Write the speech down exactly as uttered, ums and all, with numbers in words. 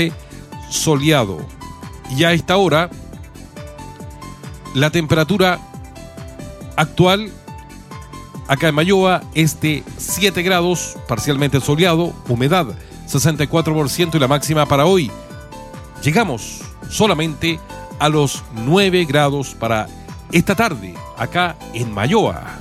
parcialmente soleado. Y a esta hora, la temperatura actual acá en Mayoa es de siete grados, parcialmente soleado, humedad sesenta y cuatro por ciento, y la máxima para hoy llegamos solamente a los nueve grados para esta tarde acá en Mayoa.